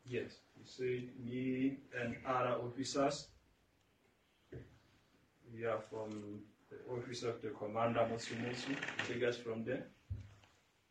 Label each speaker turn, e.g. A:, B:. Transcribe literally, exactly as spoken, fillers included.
A: Yes, you see me and other officers. We are from the office of the commander Musu Musu. Take us from there.